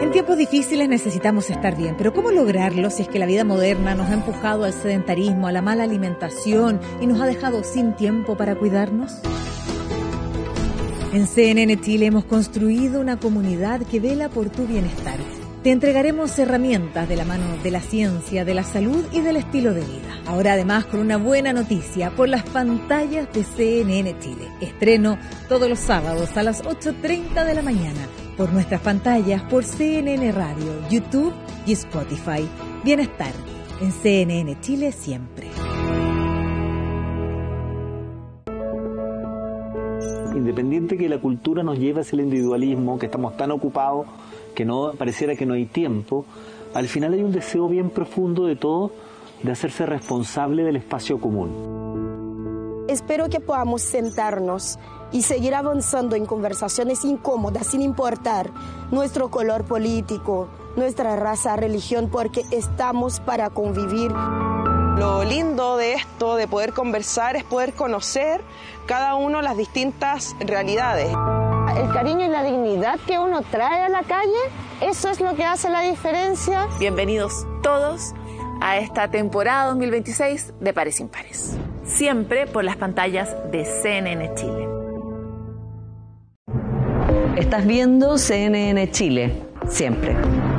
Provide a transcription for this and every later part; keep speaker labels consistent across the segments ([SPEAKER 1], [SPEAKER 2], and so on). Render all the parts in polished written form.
[SPEAKER 1] En tiempos difíciles necesitamos estar bien, pero ¿cómo lograrlo si es que la vida moderna nos ha empujado al sedentarismo, a la mala alimentación y nos ha dejado sin tiempo para cuidarnos? En CNN Chile hemos construido una comunidad que vela por tu bienestar. Te entregaremos herramientas de la mano de la ciencia, de la salud y del estilo de vida. Ahora además con una buena noticia por las pantallas de CNN Chile. Estreno todos los sábados a las 8:30 de la mañana por nuestras pantallas, por CNN Radio, YouTube y Spotify. Bienestar en CNN Chile siempre.
[SPEAKER 2] Independiente que la cultura nos lleve hacia el individualismo, que estamos tan ocupados que no pareciera que no hay tiempo, al final hay un deseo bien profundo de todos de hacerse responsable del espacio común.
[SPEAKER 3] Espero que podamos sentarnos y seguir avanzando en conversaciones incómodas sin importar nuestro color político, nuestra raza, religión, porque estamos para convivir.
[SPEAKER 4] Lo lindo de esto, de poder conversar, es poder conocer cada uno las distintas realidades.
[SPEAKER 5] El cariño y la dignidad que uno trae a la calle, eso es lo que hace la diferencia.
[SPEAKER 6] Bienvenidos todos a esta temporada 2026 de Pares Impares. Siempre por las pantallas de CNN Chile.
[SPEAKER 7] Estás viendo CNN Chile, siempre.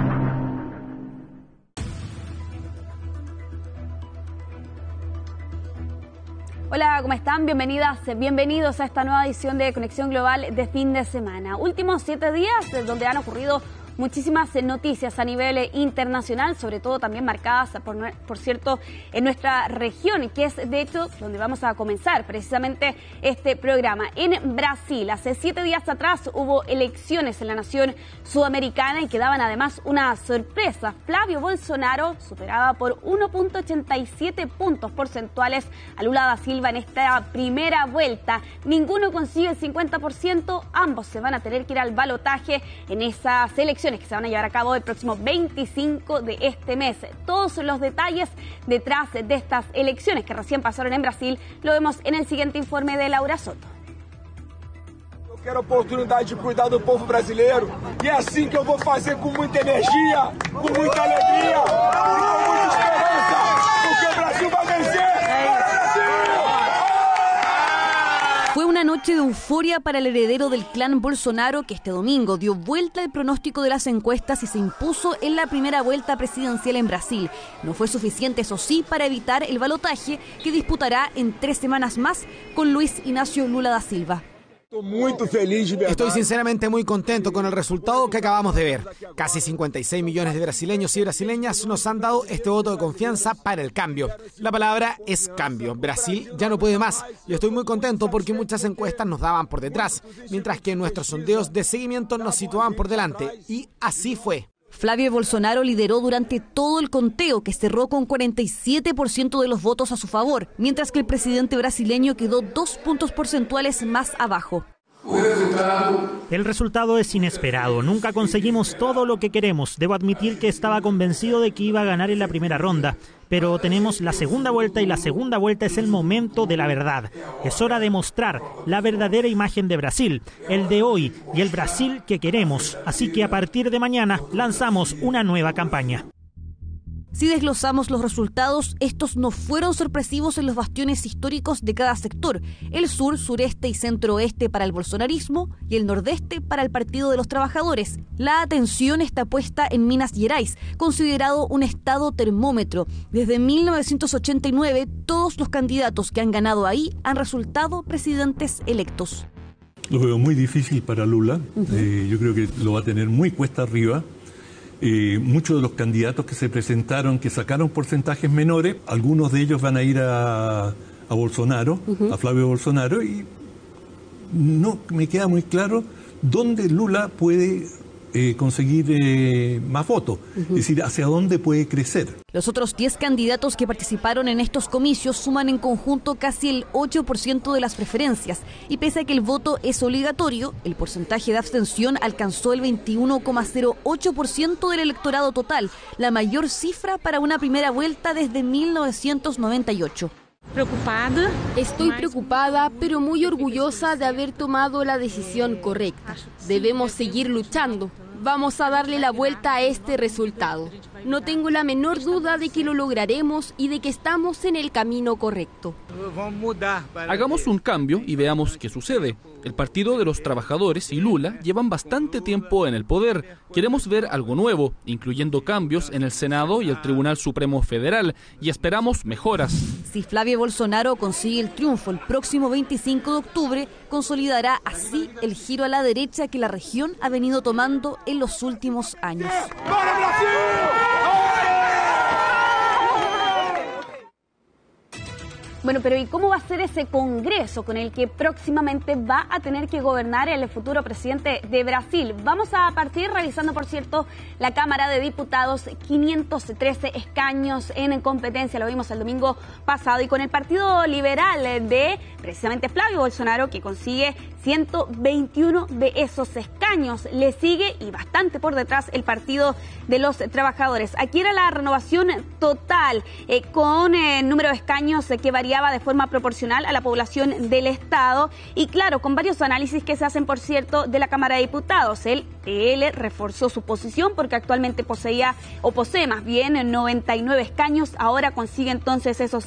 [SPEAKER 8] Hola, ¿cómo están? Bienvenidas, bienvenidos a esta nueva edición de Conexión Global de fin de semana. Últimos 7 días donde han ocurrido muchísimas noticias a nivel internacional, sobre todo también marcadas, por cierto, en nuestra región, que es de hecho donde vamos a comenzar precisamente este programa. En Brasil, hace 7 días atrás hubo elecciones en la nación sudamericana y que daban además una sorpresa. Flavio Bolsonaro superaba por 1.87 puntos porcentuales a Lula da Silva en esta primera vuelta. Ninguno consigue el 50%, ambos se van a tener que ir al balotaje en esas elecciones que se van a llevar a cabo el próximo 25 de este mes. Todos los detalles detrás de estas elecciones que recién pasaron en Brasil lo vemos en el siguiente informe de Laura Soto.
[SPEAKER 9] Eu quero a oportunidade de cuidar do povo brasileiro e é assim que eu vou fazer com muita energia, com muita alegria e com muita esperanza, porque o Brasil vai vencer.
[SPEAKER 8] Fue una noche de euforia para el heredero del clan Bolsonaro que este domingo dio vuelta el pronóstico de las encuestas y se impuso en la primera vuelta presidencial en Brasil. No fue suficiente, eso sí, para evitar el balotaje que disputará en 3 semanas más con Luis Inácio Lula da Silva.
[SPEAKER 10] Estoy sinceramente muy contento con el resultado que acabamos de ver. Casi 56 millones de brasileños y brasileñas nos han dado este voto de confianza para el cambio. La palabra es cambio. Brasil ya no puede más. Y estoy muy contento porque muchas encuestas nos daban por detrás, mientras que nuestros sondeos de seguimiento nos situaban por delante. Y así fue.
[SPEAKER 8] Flavio Bolsonaro lideró durante todo el conteo, que cerró con 47% de los votos a su favor, mientras que el presidente brasileño quedó 2 puntos porcentuales más abajo.
[SPEAKER 11] El resultado es inesperado. Nunca conseguimos todo lo que queremos. Debo admitir que estaba convencido de que iba a ganar en la primera ronda. Pero tenemos la segunda vuelta y la segunda vuelta es el momento de la verdad. Es hora de mostrar la verdadera imagen de Brasil, el de hoy y el Brasil que queremos. Así que a partir de mañana lanzamos una nueva campaña.
[SPEAKER 8] Si desglosamos los resultados, estos no fueron sorpresivos en los bastiones históricos de cada sector. El sur, sureste y centro-oeste para el bolsonarismo y el nordeste para el Partido de los Trabajadores. La atención está puesta en Minas Gerais, considerado un estado termómetro. Desde 1989, todos los candidatos que han ganado ahí han resultado presidentes electos.
[SPEAKER 12] Lo veo muy difícil para Lula. Yo creo que lo va a tener muy cuesta arriba. Muchos de los candidatos que se presentaron, que sacaron porcentajes menores, algunos de ellos van a ir a Bolsonaro, a Flavio Bolsonaro, y no me queda muy claro dónde Lula puede conseguir más votos, es decir, hacia dónde puede crecer.
[SPEAKER 8] Los otros 10 candidatos que participaron en estos comicios suman en conjunto casi el 8% de las preferencias y pese a que el voto es obligatorio, el porcentaje de abstención alcanzó el 21,08% del electorado total, la mayor cifra para una primera vuelta desde 1998.
[SPEAKER 13] Estoy preocupada, pero muy orgullosa de haber tomado la decisión correcta. Debemos seguir luchando. Vamos a darle la vuelta a este resultado. No tengo la menor duda de que lo lograremos y de que estamos en el camino correcto.
[SPEAKER 14] Hagamos un cambio y veamos qué sucede. El Partido de los Trabajadores y Lula llevan bastante tiempo en el poder. Queremos ver algo nuevo, incluyendo cambios en el Senado y el Tribunal Supremo Federal, y esperamos mejoras.
[SPEAKER 15] Si Flavio Bolsonaro consigue el triunfo el próximo 25 de octubre, consolidará así el giro a la derecha que la región ha venido tomando en los últimos años.
[SPEAKER 9] ¡Para Brasil!
[SPEAKER 8] Bueno, pero ¿y cómo va a ser ese congreso con el que próximamente va a tener que gobernar el futuro presidente de Brasil? Vamos a partir revisando, por cierto, la Cámara de Diputados, 513 escaños en competencia, lo vimos el domingo pasado, y con el Partido Liberal de precisamente Flavio Bolsonaro, que consigue 121 de esos escaños. Le sigue, y bastante por detrás, el Partido de los Trabajadores. Aquí era la renovación total, con número de escaños que variaba de forma proporcional a la población del Estado, y claro, con varios análisis que se hacen, por cierto, de la Cámara de Diputados. El PL reforzó su posición porque actualmente posee más bien 99 escaños, ahora consigue entonces esos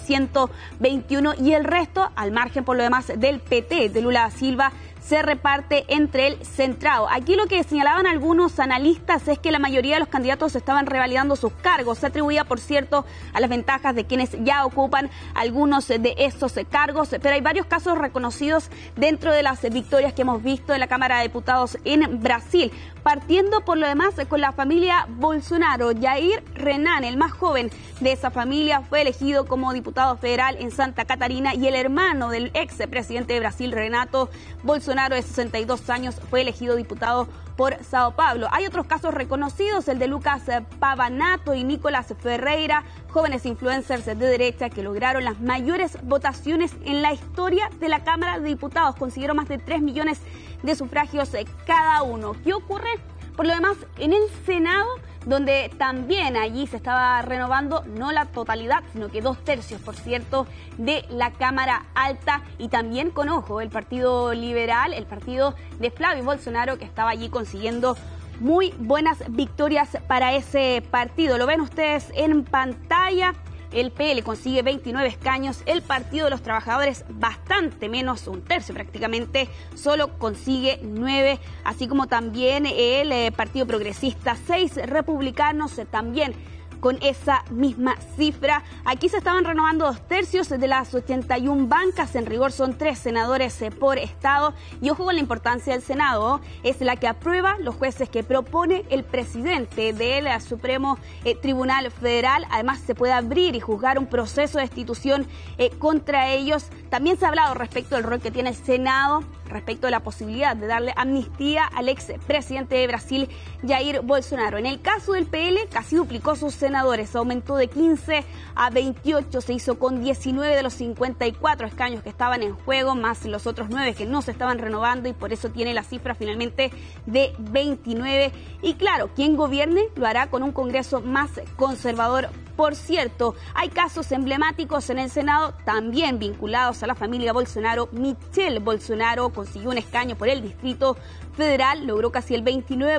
[SPEAKER 8] 121, y el resto, al margen por lo demás del PT de Lula da Silva, se reparte entre el centrado. Aquí lo que señalaban algunos analistas es que la mayoría de los candidatos estaban revalidando sus cargos. Se atribuía, por cierto, a las ventajas de quienes ya ocupan algunos de esos cargos, pero hay varios casos reconocidos dentro de las victorias que hemos visto en la Cámara de Diputados en Brasil. Partiendo por lo demás con la familia Bolsonaro, Jair Renan, el más joven de esa familia, fue elegido como diputado federal en Santa Catarina, y el hermano del ex presidente de Brasil, Renato Bolsonaro, de 62 años, fue elegido diputado por Sao Paulo. Hay otros casos reconocidos, el de Lucas Pavanato y Nicolás Ferreira, jóvenes influencers de derecha que lograron las mayores votaciones en la historia de la Cámara de Diputados. Consiguieron más de 3 millones de sufragios cada uno. ¿Qué ocurre? Por lo demás, en el Senado, donde también allí se estaba renovando no la totalidad, sino que 2/3, por cierto, de la Cámara Alta, y también con ojo el Partido Liberal, el partido de Flavio Bolsonaro, que estaba allí consiguiendo muy buenas victorias para ese partido. Lo ven ustedes en pantalla. El PL consigue 29 escaños, el Partido de los Trabajadores bastante menos, 1/3 prácticamente, solo consigue 9, así como también el Partido Progresista, 6 republicanos también con esa misma cifra. Aquí se estaban renovando 2/3 de las 81 bancas, en rigor son 3 senadores por estado, y ojo con la importancia del Senado, es la que aprueba los jueces que propone el presidente del Supremo Tribunal Federal. Además, se puede abrir y juzgar un proceso de destitución contra ellos. También se ha hablado respecto del rol que tiene el Senado, respecto de la posibilidad de darle amnistía al ex presidente de Brasil, Jair Bolsonaro. En el caso del PL, casi duplicó sus senadores, aumentó de 15 a 28, se hizo con 19 de los 54 escaños que estaban en juego, más los otros 9 que no se estaban renovando, y por eso tiene la cifra finalmente de 29. Y claro, quien gobierne lo hará con un Congreso más conservador. Por cierto, hay casos emblemáticos en el Senado también vinculados a la familia Bolsonaro. Michelle Bolsonaro consiguió un escaño por el Distrito Federal, logró casi el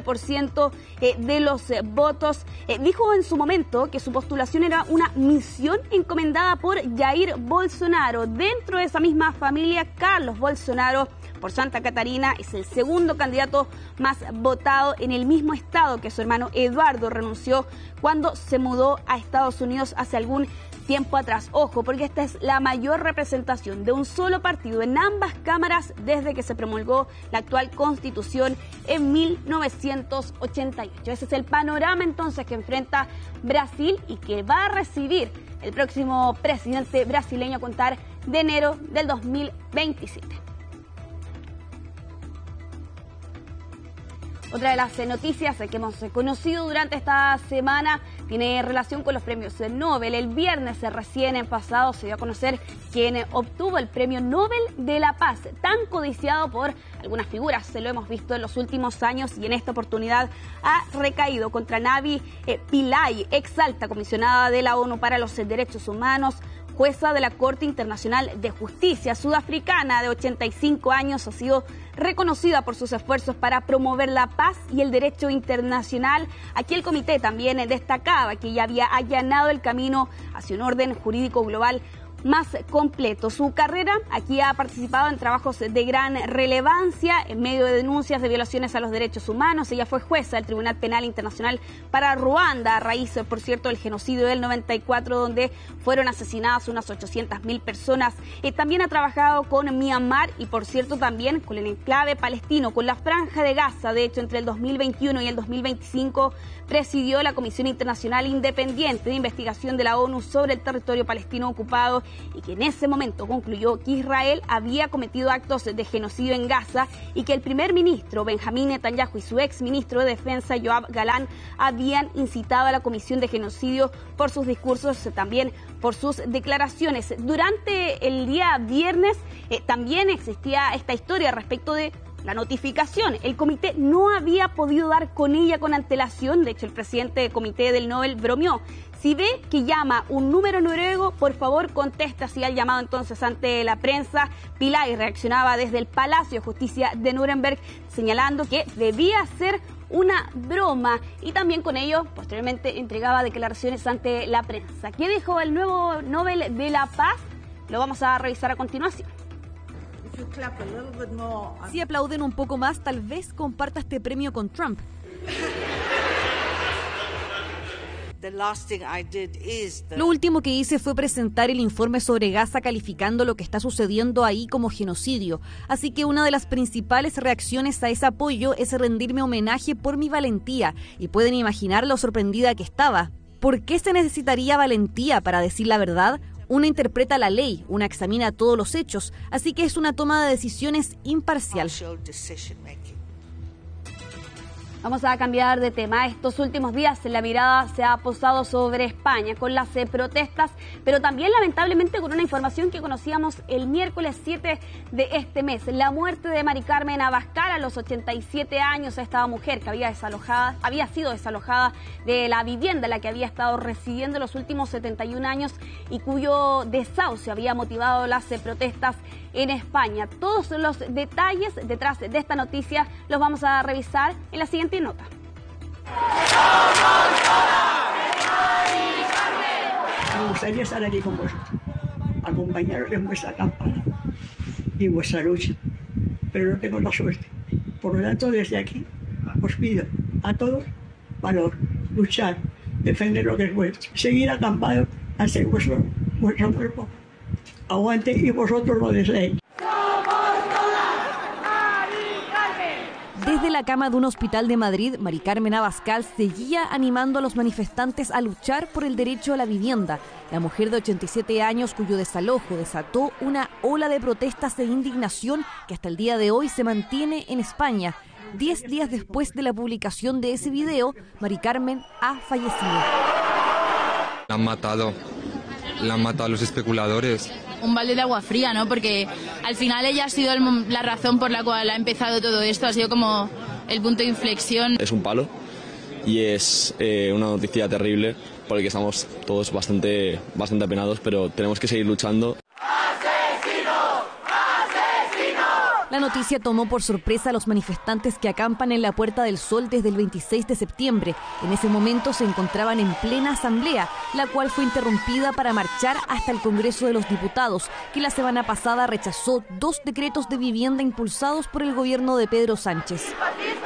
[SPEAKER 8] 29% de los votos. Dijo en su momento que su postulación era una misión encomendada por Jair Bolsonaro. Dentro de esa misma familia, Carlos Bolsonaro, por Santa Catarina, es el segundo candidato más votado en el mismo estado que su hermano Eduardo renunció cuando se mudó a Estados Unidos hace algún tiempo atrás. Ojo, porque esta es la mayor representación de un solo partido en ambas cámaras desde que se promulgó la actual Constitución en 1988. Ese es el panorama entonces que enfrenta Brasil y que va a recibir el próximo presidente brasileño a contar de enero del 2027. Otra de las noticias que hemos conocido durante esta semana tiene relación con los premios Nobel. El viernes recién pasado se dio a conocer quién obtuvo el Premio Nobel de la Paz, tan codiciado por algunas figuras. Se lo hemos visto en los últimos años, y en esta oportunidad ha recaído contra Navi Pillay, ex alta comisionada de la ONU para los Derechos Humanos, jueza de la Corte Internacional de Justicia, sudafricana de 85 años, ha sido reconocida por sus esfuerzos para promover la paz y el derecho internacional. Aquí el comité también destacaba que ella había allanado el camino hacia un orden jurídico global más completo. Su carrera aquí ha participado en trabajos de gran relevancia en medio de denuncias de violaciones a los derechos humanos. Ella fue jueza del Tribunal Penal Internacional para Ruanda a raíz, por cierto, del genocidio del 94, donde fueron asesinadas unas 800.000 personas. También ha trabajado con Myanmar y, por cierto, también con el enclave palestino, con la Franja de Gaza. De hecho, entre el 2021 y el 2025 presidió la Comisión Internacional Independiente de Investigación de la ONU sobre el territorio palestino ocupado, y que en ese momento concluyó que Israel había cometido actos de genocidio en Gaza y que el primer ministro Benjamín Netanyahu y su ex ministro de Defensa Yoav Galán habían incitado a la comisión de genocidio por sus discursos, también por sus declaraciones. Durante el día viernes también existía esta historia respecto de la notificación. El comité no había podido dar con ella con antelación. De hecho, el presidente del comité del Nobel bromeó: si ve que llama un número noruego, por favor contesta. Si al llamado entonces ante la prensa, Pillay reaccionaba desde el Palacio de Justicia de Nuremberg, señalando que debía ser una broma, y también con ello posteriormente entregaba declaraciones ante la prensa. ¿Qué dijo el nuevo Nobel de la Paz? Lo vamos a revisar a continuación.
[SPEAKER 15] Si aplauden un poco más, tal vez comparta este premio con Trump. Lo último que hice fue presentar el informe sobre Gaza, calificando lo que está sucediendo ahí como genocidio. Así que una de las principales reacciones a ese apoyo es rendirme homenaje por mi valentía. Y pueden imaginar lo sorprendida que estaba. ¿Por qué se necesitaría valentía para decir la verdad? Una interpreta la ley, una examina todos los hechos, así que es una toma de decisiones imparcial.
[SPEAKER 8] Vamos a cambiar de tema. Estos últimos días la mirada se ha posado sobre España con las protestas, pero también lamentablemente con una información que conocíamos el miércoles 7 de este mes. La muerte de Mari Carmen Abascal a los 87 años. Esta mujer que había sido desalojada de la vivienda en la que había estado residiendo los últimos 71 años y cuyo desahucio había motivado las protestas en España. Todos los detalles detrás de esta noticia los vamos a revisar en la siguiente nota.
[SPEAKER 16] Me gustaría estar aquí con vosotros, acompañaros en vuestra campaña y en vuestra lucha, pero no tengo la suerte. Por lo tanto, desde aquí os pido a todos valor, luchar, defender lo que es vuestro, seguir acampados hasta que vuestro cuerpo aguante y vosotros lo deseéis.
[SPEAKER 15] Desde la cama de un hospital de Madrid, Mari Carmen Abascal seguía animando a los manifestantes a luchar por el derecho a la vivienda. La mujer de 87 años, cuyo desalojo desató una ola de protestas e indignación que hasta el día de hoy se mantiene en España. 10 días después de la publicación de ese video, Mari Carmen ha fallecido.
[SPEAKER 17] La han matado a los especuladores.
[SPEAKER 18] Un balde de agua fría, ¿no? Porque al final ella ha sido la razón por la cual ha empezado todo esto, ha sido como el punto de inflexión.
[SPEAKER 19] Es un palo y es una noticia terrible por el que estamos todos bastante apenados, pero tenemos que seguir luchando.
[SPEAKER 15] La noticia tomó por sorpresa a los manifestantes que acampan en la Puerta del Sol desde el 26 de septiembre. En ese momento se encontraban en plena asamblea, la cual fue interrumpida para marchar hasta el Congreso de los Diputados, que la semana pasada rechazó 2 decretos de vivienda impulsados por el gobierno de Pedro Sánchez.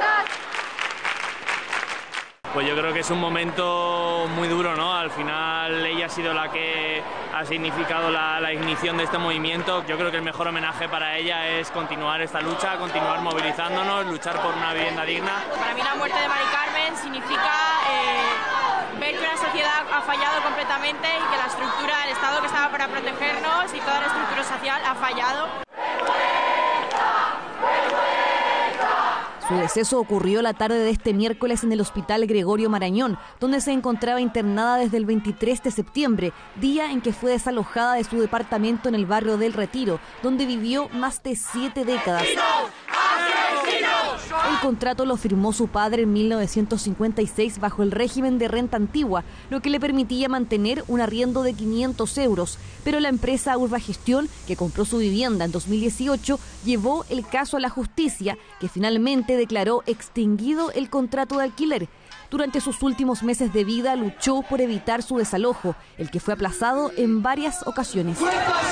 [SPEAKER 20] Pues yo creo que es un momento muy duro, ¿no? Al final ella ha sido la que ha significado la ignición de este movimiento. Yo creo que el mejor homenaje para ella es continuar esta lucha, continuar movilizándonos, luchar por una vivienda digna.
[SPEAKER 21] Para mí la muerte de Mari Carmen significa ver que una sociedad ha fallado completamente y que la estructura del Estado que estaba para protegernos y toda la estructura social ha fallado.
[SPEAKER 15] Su deceso ocurrió la tarde de este miércoles en el Hospital Gregorio Marañón, donde se encontraba internada desde el 23 de septiembre, día en que fue desalojada de su departamento en el barrio del Retiro, donde vivió más de 7 décadas. El El contrato lo firmó su padre en 1956 bajo el régimen de renta antigua, lo que le permitía mantener un arriendo de 500 euros. Pero la empresa Urbagestión, que compró su vivienda en 2018, llevó el caso a la justicia, que finalmente declaró extinguido el contrato de alquiler. Durante sus últimos meses de vida luchó por evitar su desalojo, el que fue aplazado en varias ocasiones.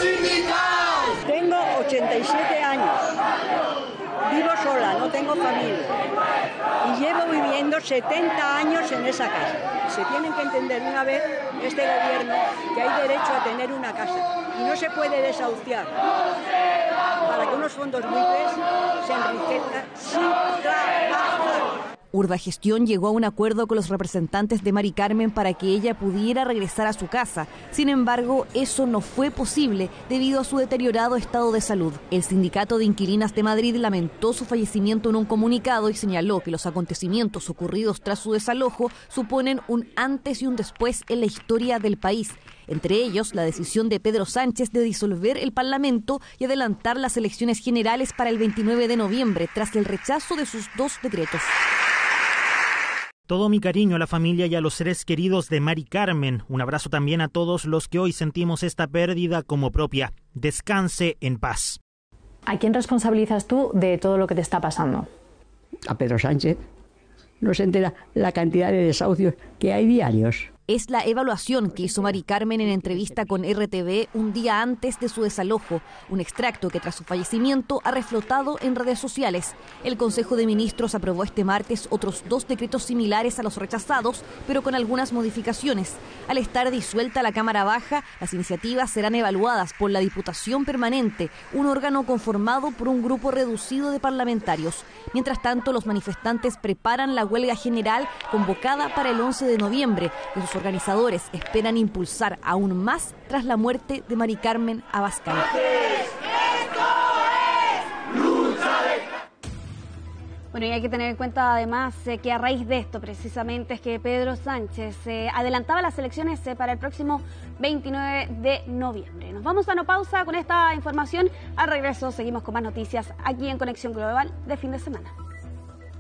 [SPEAKER 16] Tengo 87 años, vivo sola, no tengo familia y llevo viviendo 70 años en esa casa. Se tienen que entender una vez este gobierno que hay derecho a tener una casa y no se puede desahuciar para que unos fondos buitres se enriquezcan sin trabajar.
[SPEAKER 15] Urbagestión llegó a un acuerdo con los representantes de Mari Carmen para que ella pudiera regresar a su casa. Sin embargo, eso no fue posible debido a su deteriorado estado de salud. El Sindicato de Inquilinas de Madrid lamentó su fallecimiento en un comunicado y señaló que los acontecimientos ocurridos tras su desalojo suponen un antes y un después en la historia del país. Entre ellos, la decisión de Pedro Sánchez de disolver el Parlamento y adelantar las elecciones generales para el 29 de noviembre, tras el rechazo de sus 2 decretos.
[SPEAKER 11] Todo mi cariño a la familia y a los seres queridos de Mari Carmen. Un abrazo también a todos los que hoy sentimos esta pérdida como propia. Descanse en paz.
[SPEAKER 1] ¿A quién responsabilizas tú de todo lo que te está pasando?
[SPEAKER 16] A Pedro Sánchez. No se entera la cantidad de desahucios que hay diarios.
[SPEAKER 15] Es la evaluación que hizo Mari Carmen en entrevista con RTV un día antes de su desalojo, un extracto que tras su fallecimiento ha reflotado en redes sociales. El Consejo de Ministros aprobó este martes otros 2 decretos similares a los rechazados, pero con algunas modificaciones. Al estar disuelta la Cámara Baja, las iniciativas serán evaluadas por la Diputación Permanente, un órgano conformado por un grupo reducido de parlamentarios. Mientras tanto, los manifestantes preparan la huelga general convocada para el 11 de noviembre, que sus organizadores esperan impulsar aún más tras la muerte de Mari Carmen Abascal.
[SPEAKER 8] Bueno, y hay que tener en cuenta además que a raíz de esto precisamente es que Pedro Sánchez adelantaba las elecciones para el próximo 29 de noviembre. Nos vamos a una pausa con esta información. Al regreso seguimos con más noticias aquí en Conexión Global de fin de semana.